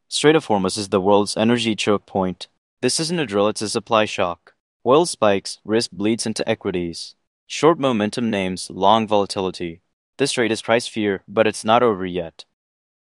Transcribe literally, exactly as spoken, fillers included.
Strait of Hormuz is the world's energy choke point. This isn't a drill, it's a supply shock. Oil spikes, risk bleeds into equities. Short momentum names, long volatility. This trade is price fear, but it's not over yet.